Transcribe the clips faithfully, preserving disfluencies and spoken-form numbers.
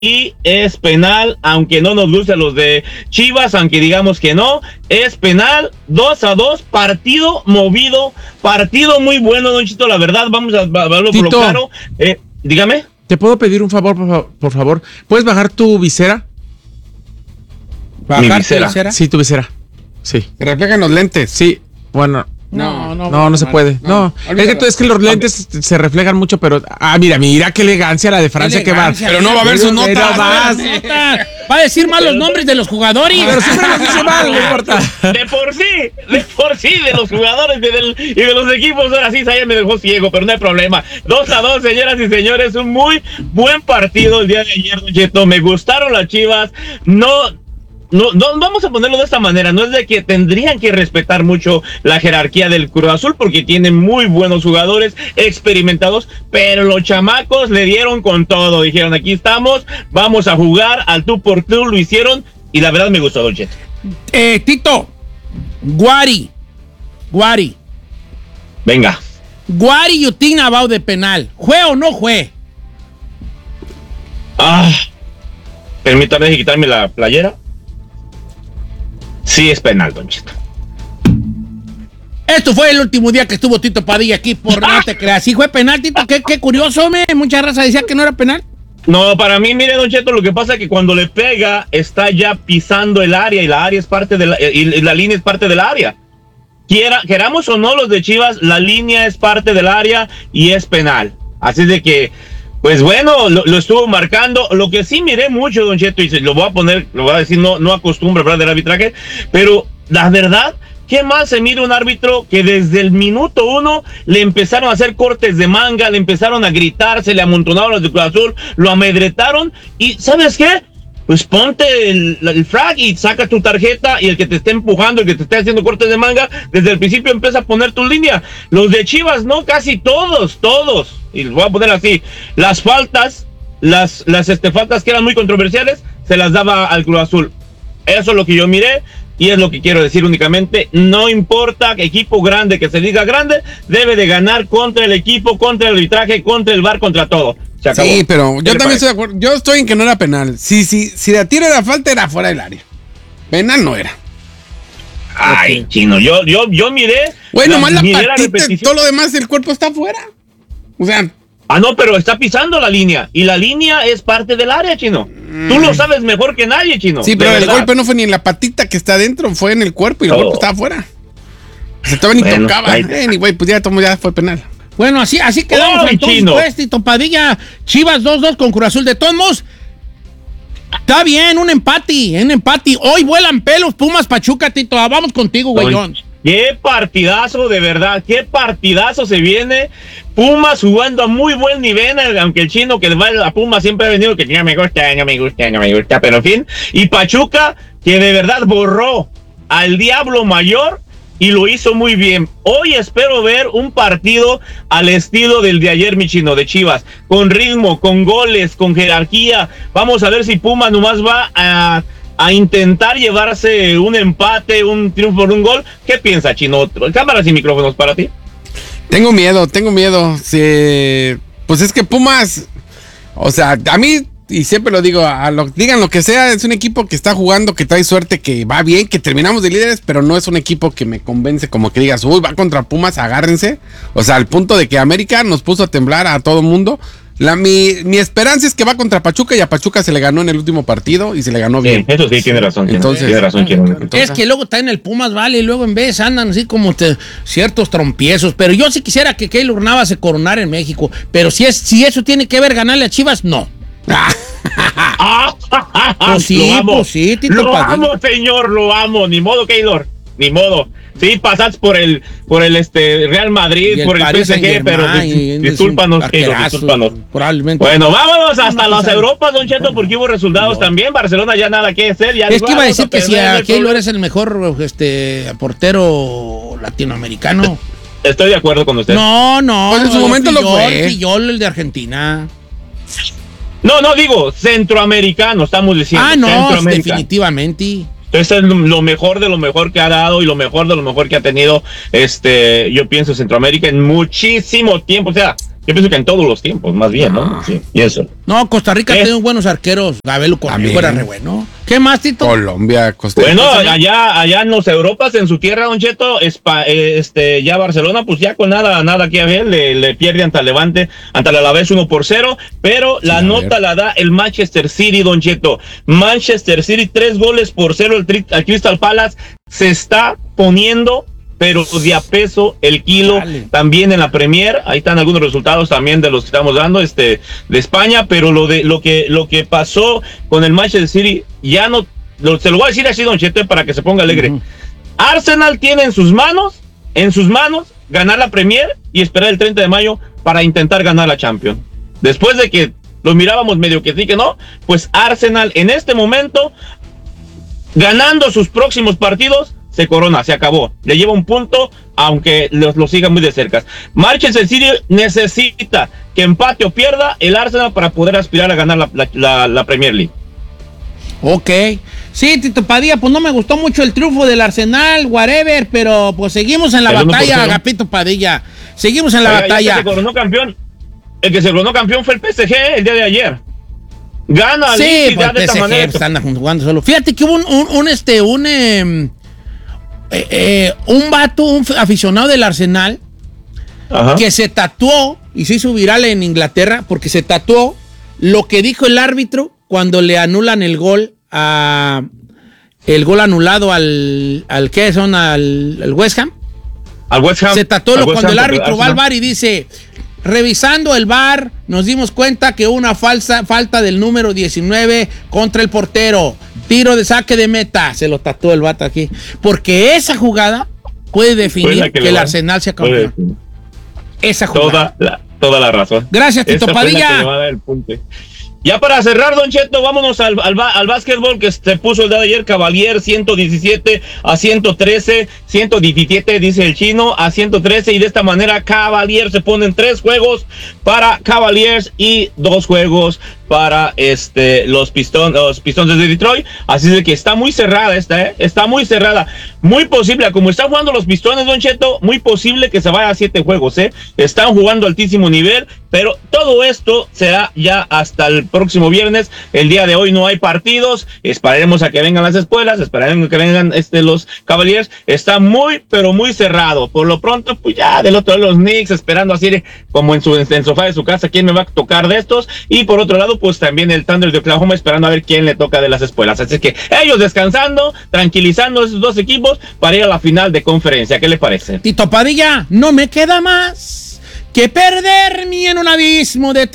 y es penal, aunque no nos gusten los de Chivas, aunque digamos que no, es penal, dos a dos, partido movido, partido muy bueno, Don Chito, la verdad, vamos a verlo por lo claro. Eh, dígame. ¿Te puedo pedir un favor, por, fa- por favor? ¿Puedes bajar tu visera? ¿Bajar Mi visera? tu visera? Sí, tu visera. Sí. Se reflejan los lentes. Sí, bueno... No, no, no, no, no se puede. No, no. Es, que, es que los lentes okay. se reflejan mucho, pero. Ah, mira, mira qué elegancia la de Francia que va. Pero no va a haber sus notas. Va. va a decir mal los nombres de los jugadores. Pero siempre los dice mal, no importa. De por sí, de por sí, de los jugadores de del, y de los equipos. Ahora sí, Saya me dejó ciego, pero no hay problema. Dos a dos, señoras y señores. Un muy buen partido el día de ayer, Don Cheto. Me gustaron las Chivas. No. No, no, vamos a ponerlo de esta manera, no es de que tendrían que respetar mucho la jerarquía del Cruz Azul porque tienen muy buenos jugadores experimentados, pero los chamacos le dieron con todo, dijeron aquí estamos, vamos a jugar al tú por tú, lo hicieron y la verdad me gustó, Don Cheto. Eh, Tito, Guari, Guari. Venga. Guari, you think about de penal, ¿jue o no jue? Ah, permítame quitarme la playera. Sí, es penal, Don Cheto. Esto fue el último día que estuvo Tito Padilla aquí, por no te creas. Sí fue penal, Tito, qué, qué curioso, me. Mucha raza decía que no era penal. No, para mí, mire, Don Cheto, lo que pasa es que cuando le pega, está ya pisando el área, y la área es parte de la, y la línea es parte del área. Quiera, queramos o no los de Chivas, la línea es parte del área y es penal. Así de que, pues bueno, lo, lo estuvo marcando. Lo que sí miré mucho, Don Cheto, y se lo voy a poner, lo voy a decir, no, no acostumbro a hablar del arbitraje, pero la verdad, ¿qué más se mira un árbitro que desde el minuto uno le empezaron a hacer cortes de manga, le empezaron a gritar, se le amontonaron los de Cruz Azul, lo amedretaron y ¿sabes qué? Pues ponte el, el flag y saca tu tarjeta y el que te esté empujando, el que te esté haciendo cortes de manga, desde el principio empieza a poner tu línea. Los de Chivas no, casi todos, todos, y los voy a poner así, las faltas, las, las este, faltas que eran muy controversiales, se las daba al Cruz Azul. Eso es lo que yo miré. Y es lo que quiero decir únicamente, no importa que equipo grande, que se diga grande, debe de ganar contra el equipo, contra el arbitraje, contra el V A R, contra todo. Se acabó. Sí, pero yo también parece? estoy de acuerdo. Yo estoy en que no era penal. Si, si, si la tiro era falta, era fuera del área. Penal no era. Ay, okay. Chino, yo, yo, yo miré. Bueno, más la patita, la todo lo demás, el cuerpo está afuera. O sea. Ah, no, pero está pisando la línea. Y la línea es parte del área, Chino. Mm. Tú lo sabes mejor que nadie, Chino. Sí, pero el golpe no fue ni en la patita que está adentro, fue en el cuerpo y el oh. golpe estaba afuera. Se estaba ni bueno, tocaba. Eh, ni güey, pues ya, tomo, ya fue penal. Bueno, así, así quedamos. Oh, entonces, Chino. Pues, Tito Padilla, Chivas dos dos con Cruz Azul. De todos modos, está bien, un empate, un empate. Hoy vuelan pelos, Pumas, Pachuca, Tito. Vamos contigo, güeyón. Qué partidazo, de verdad, qué partidazo se viene. Pumas jugando a muy buen nivel, aunque el chino que va a Pumas siempre ha venido que no me gusta, no me gusta, no me gusta, pero en fin. Y Pachuca, que de verdad borró al Diablo Mayor y lo hizo muy bien. Hoy espero ver un partido al estilo del de ayer, mi chino, de Chivas, con ritmo, con goles, con jerarquía. Vamos a ver si Pumas nomás va a... a intentar llevarse un empate, un triunfo por un gol. ¿Qué piensa, Chino? Cámaras y micrófonos para ti. Tengo miedo, tengo miedo. Sí, pues es que Pumas, o sea, a mí, y siempre lo digo, a lo, digan lo que sea, es un equipo que está jugando, que trae suerte, que va bien, que terminamos de líderes, pero no es un equipo que me convence como que digas, uy, va contra Pumas, agárrense. O sea, al punto de que América nos puso a temblar a todo mundo. La, mi, mi esperanza es que va contra Pachuca y a Pachuca se le ganó en el último partido y se le ganó bien. Sí, eso sí, tiene razón. Entonces, tiene razón, entonces, es que luego está en el Pumas, vale, y luego en vez andan así como te, ciertos trompiezos. Pero yo sí quisiera que Keylor Navas se coronara en México. Pero si, es, si eso tiene que ver ganarle a Chivas, no. Pues sí, lo amo, pues sí, Tito lo Padilla. Amo, señor, lo amo. Ni modo, Keylor, ni modo. Sí, pasas por el por el este Real Madrid, el por el P S G, pero dis, discúlpanos, Keylor, discúlpanos. Probablemente. Bueno, vámonos hasta las Europas, Don Cheto, porque hubo resultados no. también. Barcelona ya nada que hacer. Ya es que iba a decir a que si a Keylor es el mejor este portero latinoamericano. Estoy de acuerdo con usted. No, no. Pues en su no, momento Fillol, lo fue. Fillol, el de Argentina. No, no, digo, centroamericano, estamos diciendo. Ah, no, definitivamente. Entonces es lo mejor de lo mejor que ha dado y lo mejor de lo mejor que ha tenido, este, yo pienso, Centroamérica en muchísimo tiempo. O sea, Yo pienso que en todos los tiempos, más bien, ¿no? Ah. Sí, y eso. No, Costa Rica ¿Eh? tiene buenos arqueros. Gabelo Cornejo era re bueno. ¿Qué más, Tito? Colombia, Costa Rica. Bueno, allá, allá en los Europas, en su tierra, Don Cheto, Espa, eh, este, ya Barcelona, pues ya con nada, nada que ver, le, le pierde ante el Levante, ante el Alavés uno por cero, pero la Sí, nota ver. la da el Manchester City, Don Cheto. Manchester City, tres goles por cero, el, tri, el Crystal Palace se está poniendo, pero de a peso el kilo. Dale. También en la Premier, ahí están algunos resultados también de los que estamos dando, este, de España, pero lo de lo que lo que pasó con el Manchester City, ya no, lo, se lo voy a decir así, Don Cheto, para que se ponga alegre. Uh-huh. Arsenal tiene en sus manos, en sus manos, ganar la Premier y esperar el treinta de mayo para intentar ganar la Champions. Después de que lo mirábamos medio que sí que no, pues Arsenal en este momento, ganando sus próximos partidos, se corona, se acabó. Le lleva un punto, aunque lo, lo siga muy de cerca. Manchester City necesita que empate o pierda el Arsenal para poder aspirar a ganar la, la, la, la Premier League. Ok. Sí, Tito Padilla, pues no me gustó mucho el triunfo del Arsenal, whatever, pero pues seguimos en la el batalla, Agapito Padilla. Seguimos en la Oiga, batalla. El que se coronó campeón, el que se coronó campeón fue el P S G el día de ayer. Gana sí, pues de esta manera. Pues anda jugando solo. Fíjate que hubo un, un, un este, un... Eh, Eh, eh, un vato, un aficionado del Arsenal, Ajá. que se tatuó y se hizo viral en Inglaterra porque se tatuó lo que dijo el árbitro cuando le anulan el gol a el gol anulado al al ¿qué son? al, al West Ham. Al West Ham. Se tatuó lo cuando Ham, el árbitro va al V A R y dice: revisando el V A R, nos dimos cuenta que una falsa falta del número diecinueve contra el portero. Tiro de saque de meta. Se lo tatuó el vato aquí. Porque esa jugada puede definir que, que el Arsenal sea campeón. Esa jugada. Toda la, toda la razón. Gracias, Tito Esa Padilla. Fue la que le va a dar el punto. Ya para cerrar, Don Cheto, vámonos al, al, al básquetbol que se puso el día de ayer. Cavalier ciento diecisiete a ciento trece, ciento diecisiete dice el chino, a ciento trece, y de esta manera Cavalier se ponen tres juegos para Cavaliers y dos juegos para este los Pistons, los Pistons de Detroit. Así de que está muy cerrada esta, ¿eh? Está muy cerrada. Muy posible, como están jugando los Pistones, Don Cheto, muy posible que se vaya a siete juegos, ¿eh? Están jugando altísimo nivel, pero todo esto será ya hasta el próximo viernes. El día de hoy no hay partidos. Esperaremos a que vengan las escuelas, esperaremos a que vengan este, los Cavaliers. Está muy, pero muy cerrado. Por lo pronto, pues ya del otro lado los Knicks, esperando así como en su en el sofá de su casa, quién me va a tocar de estos. Y por otro lado, pues también el Thunder de Oklahoma, esperando a ver quién le toca de las escuelas. Así que ellos descansando, tranquilizando a esos dos equipos para ir a la final de conferencia. ¿Qué le parece? Tito Padilla, no me queda más que perderme en un abismo de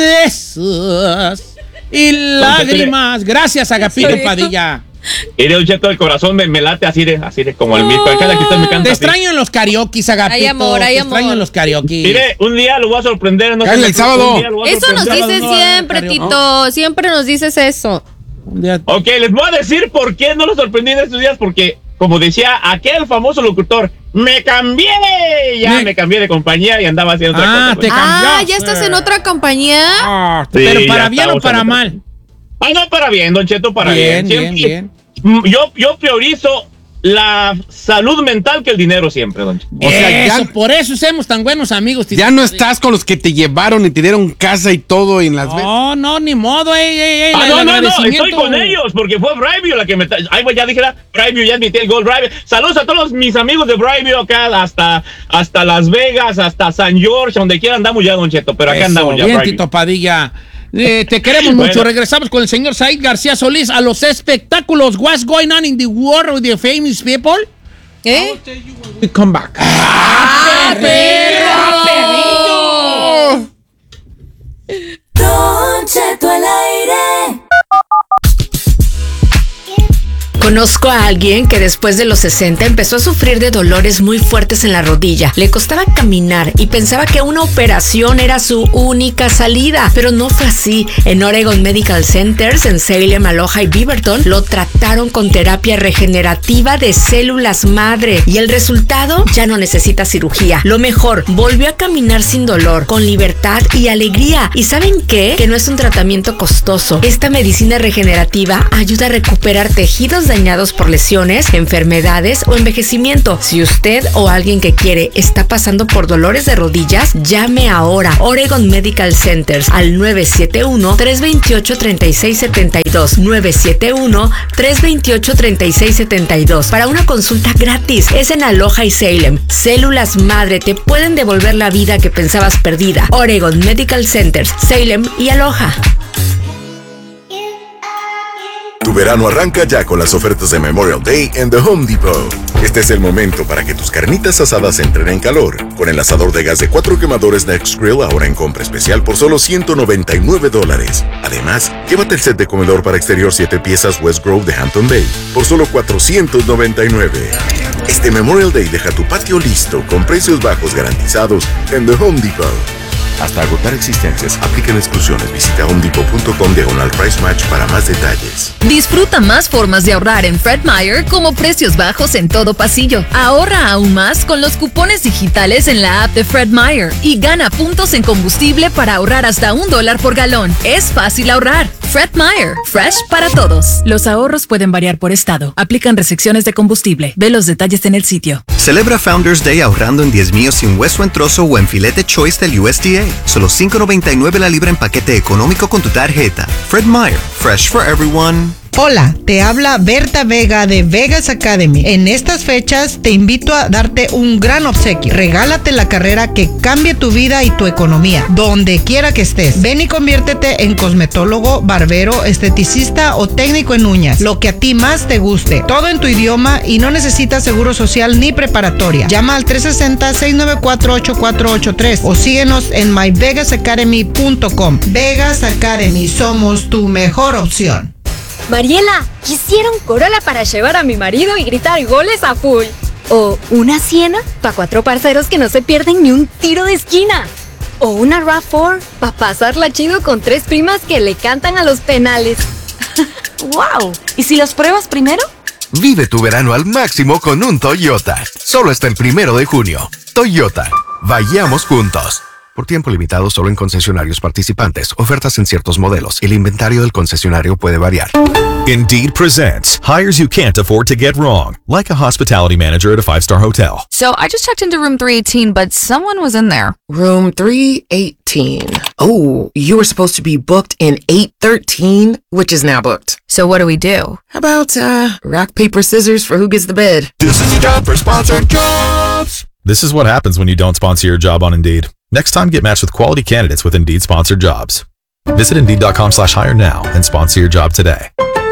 tristezas y lágrimas. Gracias, Agapito Padilla. Y de un cheto del corazón me, me late así de, así de como el mismo. Cada que me canta. Te extraño en los karaoke, Agapito. Hay amor, hay Te amor. extraño en los karaoke. Mire, un día lo voy a sorprender. No el sábado. Eso nos dices no, siempre, no, Tito. no. Siempre nos dices eso. Ok, les voy a decir por qué no lo sorprendí en estos días. Porque, como decía aquel famoso locutor, me cambié. Ya me, me cambié de compañía y andaba haciendo otra ah, cosa. Te ah, ¿ya estás en otra compañía? Ah, sí, pero para bien o para mal. Ah, no, para bien, Don Cheto, para bien. Bien, bien, bien. Yo, yo priorizo la salud mental que el dinero siempre, Don Cheto. O sea, ya, por eso somos tan buenos amigos. Ya no estás con los que te llevaron y te dieron casa y todo en Las Vegas. No, no, ni modo, ey, ey, ey. Ah, no, no, no, estoy con ellos, porque fue Brivio la que me... Ay, ya dije, Brivio, ya admití el gol, Brivio. Saludos a todos mis amigos de Brivio acá, hasta, hasta Las Vegas, hasta San George, donde quiera andamos ya, Don Cheto, pero acá eso, andamos ya, bien, Brivio. Tito Padilla. Eh, te queremos bueno. mucho. Regresamos con el señor Said García Solís a los espectáculos. What's going on in the world with the famous people? ¿Eh? We come back. ¡Ah, perro! Don Cheto al aire. Conozco a alguien que después de los sesenta empezó a sufrir de dolores muy fuertes en la rodilla. Le costaba caminar y pensaba que una operación era su única salida, pero no fue así. En Oregon Medical Centers, en Salem, Aloha y Beaverton, lo trataron con terapia regenerativa de células madre y el resultado, ya no necesita cirugía. Lo mejor, volvió a caminar sin dolor, con libertad y alegría. ¿Y saben qué? Que no es un tratamiento costoso. Esta medicina regenerativa ayuda a recuperar tejidos dañados dañados por lesiones, enfermedades o envejecimiento. Si usted o alguien que quiere está pasando por dolores de rodillas, llame ahora Oregon Medical Centers al nueve siete uno, tres dos ocho, tres seis siete dos, nueve siete uno, tres dos ocho, tres seis siete dos para una consulta gratis. Es en Aloha y Salem. Células madre te pueden devolver la vida que pensabas perdida. Oregon Medical Centers, Salem y Aloha. Tu verano arranca ya con las ofertas de Memorial Day en The Home Depot. Este es el momento para que tus carnitas asadas entren en calor. Con el asador de gas de cuatro quemadores Next Grill ahora en compra especial por solo ciento noventa y nueve dólares. Además, llévate el set de comedor para exterior siete piezas West Grove de Hampton Bay por solo cuatrocientos noventa y nueve. Este Memorial Day deja tu patio listo con precios bajos garantizados en The Home Depot. Hasta agotar existencias, aplican exclusiones. Visita homedepot.com diagonal price match para más detalles. Disfruta más formas de ahorrar en Fred Meyer como precios bajos en todo pasillo. Ahorra aún más con los cupones digitales en la app de Fred Meyer y gana puntos en combustible para ahorrar hasta un dólar por galón. Es fácil ahorrar. Fred Meyer, fresh para todos. Los ahorros pueden variar por estado. Aplican restricciones de combustible. Ve los detalles en el sitio. Celebra Founders Day ahorrando en diez míos sin hueso en trozo o en filete choice del U S D A. Solo cinco noventa y nueve la libra en paquete económico con tu tarjeta. Fred Meyer, fresh for everyone. Hola, te habla Berta Vega de Vegas Academy. En estas fechas te invito a darte un gran obsequio. Regálate la carrera que cambie tu vida y tu economía, donde quiera que estés. Ven y conviértete en cosmetólogo, barbero, esteticista o técnico en uñas, lo que a ti más te guste. Todo en tu idioma y no necesitas seguro social ni preparatoria. Llama al tres seis cero, seis nueve cuatro, ocho cuatro ocho tres o síguenos en my vegas academy punto com. Vegas Academy, somos tu mejor opción. Mariela, quisiera un Corolla para llevar a mi marido y gritar goles a full. O una Siena para cuatro parceros que no se pierden ni un tiro de esquina. O una RAV cuatro para pasarla chido con tres primas que le cantan a los penales. ¡Wow! ¿Y si los pruebas primero? Vive tu verano al máximo con un Toyota. Solo hasta el primero de junio. Toyota. Vayamos juntos. Por tiempo limitado solo en concesionarios participantes. Ofertas en ciertos modelos. El inventario del concesionario puede variar. Indeed presents hires you can't afford to get wrong, like a hospitality manager at a five-star hotel. So I just checked into room three eighteen, but someone was in there. Room three eighteen. Oh, you were supposed to be booked in eight thirteen, which is now booked. So what do we do? How about uh, rock, paper, scissors for who gets the bed? This is a job for sponsored jobs. This is what happens when you don't sponsor your job on Indeed. Next time, get matched with quality candidates with Indeed-sponsored jobs. Visit Indeed.com slash hire now and sponsor your job today.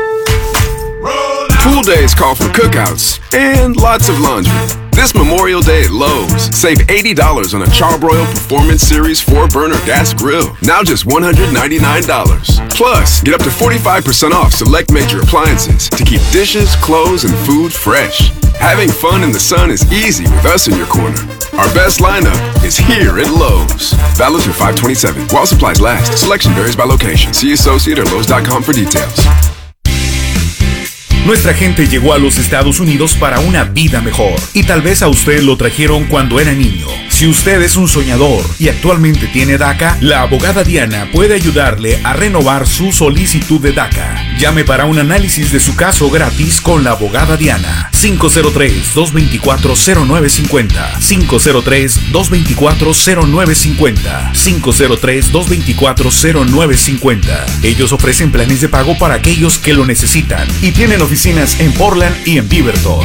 Pool days call for cookouts and lots of laundry. This Memorial Day at Lowe's, save eighty dollars on a Charbroil Performance Series four burner gas grill. Now just one hundred ninety-nine dollars. Plus, get up to forty-five percent off select major appliances to keep dishes, clothes, and food fresh. Having fun in the sun is easy with us in your corner. Our best lineup is here at Lowe's. Valid through five twenty-seven. While supplies last. Selection varies by location. See associate or Lowe's dot com for details. Nuestra gente llegó a los Estados Unidos para una vida mejor y tal vez a usted lo trajeron cuando era niño. Si usted es un soñador y actualmente tiene DACA, la abogada Diana puede ayudarle a renovar su solicitud de DACA. Llame para un análisis de su caso gratis con la abogada Diana. cinco cero tres, dos dos cuatro, cero nueve cinco cero. cinco cero tres, dos dos cuatro, cero nueve cinco cero. cinco cero tres, dos dos cuatro, cero nueve cinco cero. Ellos ofrecen planes de pago para aquellos que lo necesitan y tienen oficinas en Portland y en Beaverton.